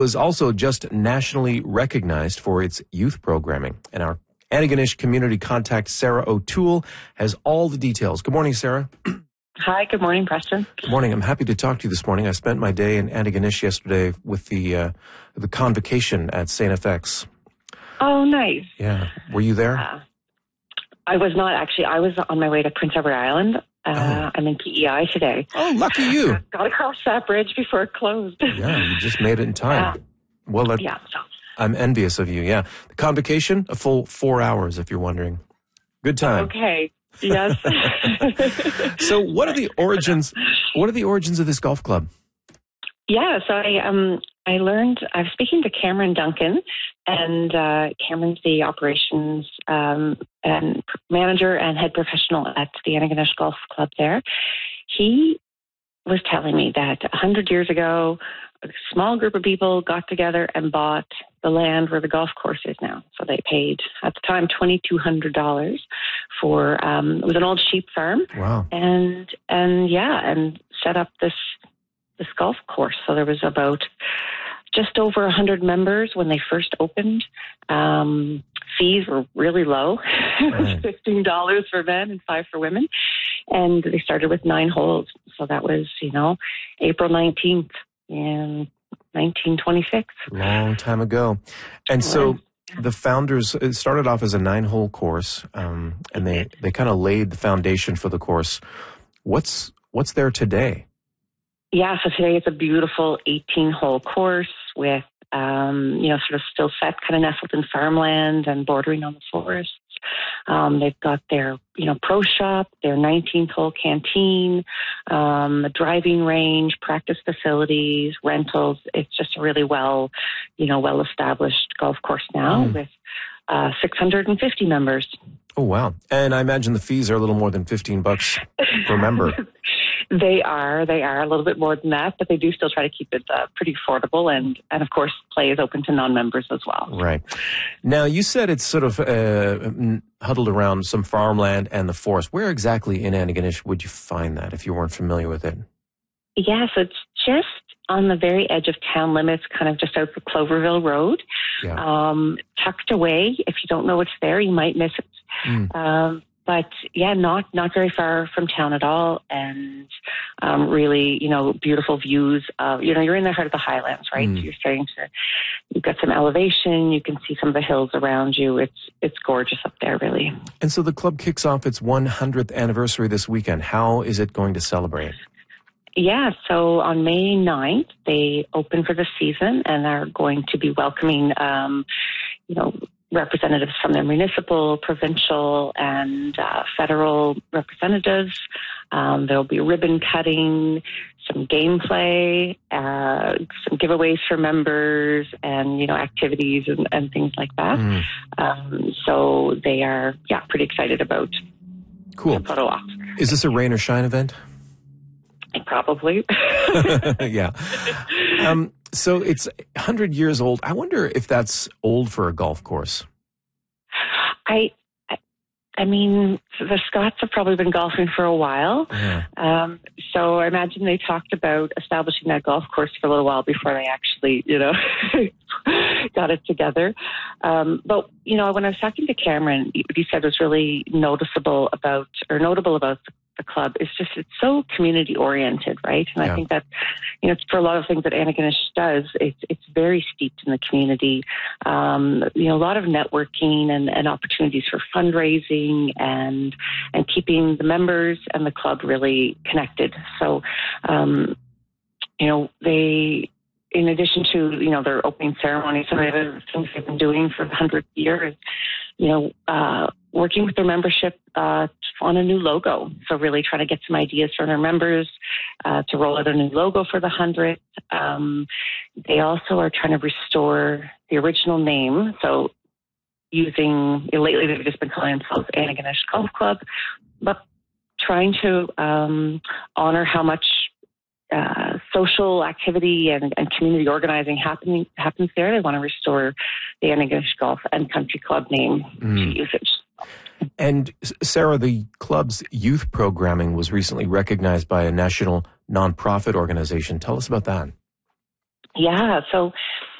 was also just nationally recognized for its youth programming. And our Antigonish community contact, Sarah O'Toole, has all the details. Good morning, Sarah. Hi, good morning, Preston. Good morning. I'm happy to talk to you this morning. I spent my day in Antigonish yesterday with the convocation at St. FX. Oh, nice. Yeah. Were you there? I was not, actually. I was on my way to Prince Edward Island. I'm in PEI today. Oh, lucky you. Got across that bridge before it closed. Yeah, you just made it in time. Well, I'm envious of you, yeah. The convocation, a full 4 hours, if you're wondering. Good time. Okay, yes. So what are the origins of this golf club? Yeah, so I was speaking to Cameron Duncan, and Cameron's the operations and manager and head professional at the Antigonish Golf Club there. He was telling me that 100 years ago, a small group of people got together and bought the land where the golf course is now. So they paid, at the time, $2,200 for, it was an old sheep farm. Wow. And set up this golf course. So there was about just over 100 members when they first opened. Fees were really low. It was $15 for men and $5 for women. And they started with 9 holes. So that was, April 19th in 1926. Long time ago. And so the founders, it started off as a 9-hole course, and they kind of laid the foundation for the course. What's there today? Yeah, so today it's a beautiful 18-hole course with, sort of still set, kind of nestled in farmland and bordering on the forests. They've got their, pro shop, their 19th-hole canteen, a driving range, practice facilities, rentals. It's just a really well-established golf course now with 650 members. Oh, wow. And I imagine the fees are a little more than $15 per member. They are a little bit more than that, but they do still try to keep it pretty affordable. And of course, play is open to non-members as well. Right. Now, you said it's sort of huddled around some farmland and the forest. Where exactly in Antigonish would you find that if you weren't familiar with it? Yeah, so it's just on the very edge of town limits, kind of just out the Cloverville Road. Yeah. Tucked away. If you don't know it's there, you might miss it. But yeah, not very far from town at all, and really, beautiful views of, you're in the heart of the Highlands, right? So you've got some elevation, you can see some of the hills around you. It's gorgeous up there, really. And so the club kicks off its 100th anniversary this weekend. How is it going to celebrate? Yeah, so on May 9th, they open for the season and are going to be welcoming, representatives from their municipal, provincial, and federal representatives. There'll be ribbon cutting, some gameplay, some giveaways for members, and activities and things like that. So they are, pretty excited about the photo op. Is this a rain or shine event? Probably. Yeah. So it's 100 years old. I wonder if that's old for a golf course. I mean, the Scotts have probably been golfing for a while. Yeah. So I imagine they talked about establishing that golf course for a little while before they actually, got it together. But, when I was talking to Cameron, what he said was really notable about the club is just it's so community oriented, right? And I think that for a lot of things that Antigonish does, it's very steeped in the community. A lot of networking and opportunities for fundraising and keeping the members and the club really connected. So they, in addition to their opening ceremony, some of the things they've been doing for the 100th year is working with their membership on a new logo. So really trying to get some ideas from their members to roll out a new logo for the 100th. They also are trying to restore the original name. So lately they've just been calling themselves Antigonish Golf Club, but trying to honor how much social activity and community organizing happens there. They want to restore the Antigonish Golf and Country Club name to usage. And Sarah, the club's youth programming was recently recognized by a national nonprofit organization. Tell us about that. Yeah. So